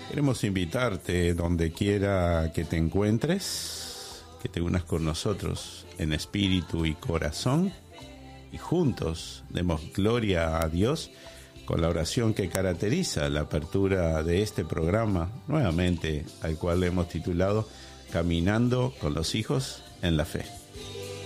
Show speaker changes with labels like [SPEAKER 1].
[SPEAKER 1] Queremos invitarte donde quiera que te encuentres, que te unas con nosotros en espíritu y corazón y juntos demos gloria a Dios con la oración que caracteriza la apertura de este programa, nuevamente al cual hemos titulado Caminando con los hijos en la fe.